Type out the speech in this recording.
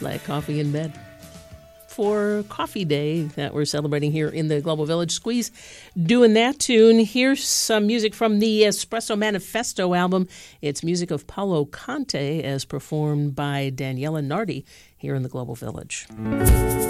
Black coffee in bed. For Coffee Day that we're celebrating here in the Global Village. Squeeze doing that tune. Here's some music from the Espresso Manifesto album. It's music of Paolo Conte as performed by Daniela Nardi here in the Global Village.